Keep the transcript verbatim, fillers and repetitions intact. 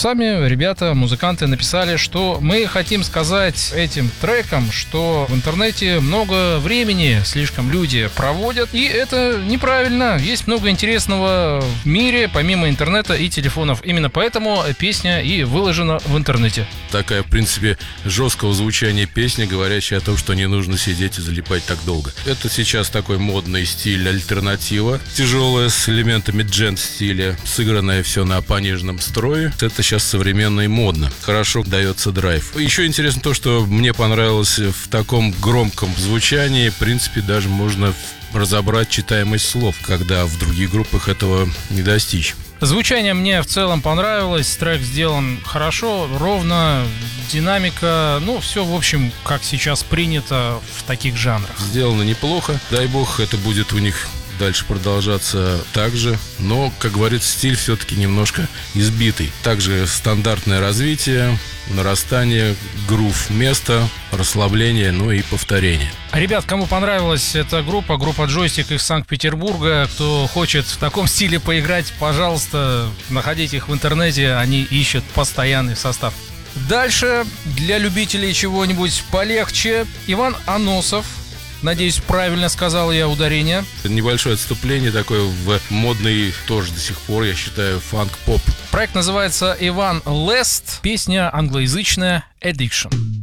сами ребята, музыканты, написали, что мы хотим сказать этим треком, что в интернете много времени слишком люди проводят, и это неправильно. Есть много интересного в мире, помимо интернета и телефонов. Именно поэтому песня и выложена в интернете. Такая, в принципе, жесткого звучания песня, говорящая о том, что не нужно сидеть и залипать так долго. Это сейчас такой модный стиль альтернатива, тяжелая, с элементами джент-стиля, сыгранное все на пониженном строе. Это сейчас современно и модно. Хорошо дается драйв. Еще интересно то, что мне понравилось в таком громком звучании. В принципе, даже можно разобрать читаемость слов, когда в других группах этого не достичь. Звучание мне в целом понравилось, трек сделан хорошо, ровно, динамика, ну, все, в общем, как сейчас принято в таких жанрах. Сделано неплохо, дай бог, это будет у них дальше продолжаться так же, но, как говорится, стиль все-таки немножко избитый. Также стандартное развитие, нарастание, грув места, расслабление, ну и повторение. Ребят, кому понравилась эта группа, группа Джойстик из Санкт-Петербурга, кто хочет в таком стиле поиграть, пожалуйста, находите их в интернете, они ищут постоянный состав. Дальше, для любителей чего-нибудь полегче, Иван Аносов. Надеюсь, правильно сказал я ударение. Небольшое отступление такое в модный, тоже до сих пор, я считаю, фанк-поп. Проект называется Иван Лест, песня англоязычная «Addiction».